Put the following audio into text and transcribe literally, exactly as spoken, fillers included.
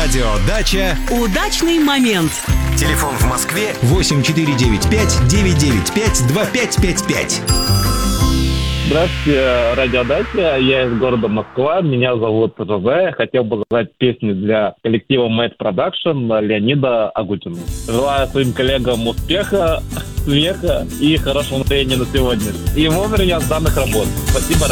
Радио Дача. Удачный момент. Телефон в Москве восемь четыре девять пять девять девять пять два пять пять пять. Здравствуйте, Радио Дача. Я из города Москва. Меня зовут Жозе. Хотел бы заказать песню для коллектива Mad Production Леонида Агутина. Желаю своим коллегам успеха, смеха и хорошего настроения на сегодня. И вовремя сданных работ. Спасибо,